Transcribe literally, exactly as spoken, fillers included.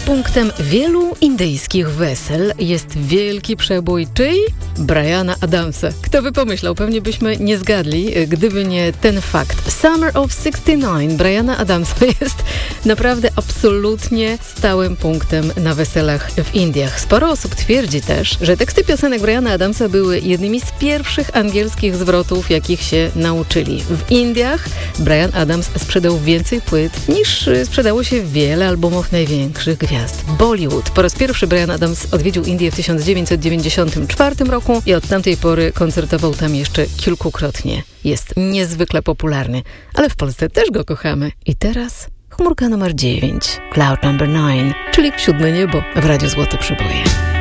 Punktem wielu indyjskich wesel jest wielki przebój czyj? Briana Adamsa. Kto by pomyślał? Pewnie byśmy nie zgadli, gdyby nie ten fakt. Summer of sixty-nine Briana Adamsa jest naprawdę absolutnie stałym punktem na weselach w Indiach. Sporo osób twierdzi też, że teksty piosenek Briana Adamsa były jednymi z pierwszych angielskich zwrotów, jakich się nauczyli. W Indiach Bryan Adams sprzedał więcej płyt niż sprzedało się wiele albumów największych gwiazd Bollywood. Po raz pierwszy Bryan Adams odwiedził Indię w tysiąc dziewięćset dziewięćdziesiątym czwartym roku i od tamtej pory koncertował tam jeszcze kilkukrotnie. Jest niezwykle popularny, ale w Polsce też go kochamy. I teraz chmurka numer dziewięć, Cloud number nine, czyli siódme niebo w Radiu Złote Przeboje.